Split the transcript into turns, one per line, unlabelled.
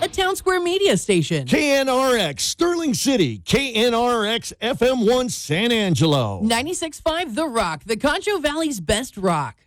Town Square Media Station.
KNRX, Sterling City. KNRX FM1 San Angelo.
96.5 The Rock, the Concho Valley's best rock.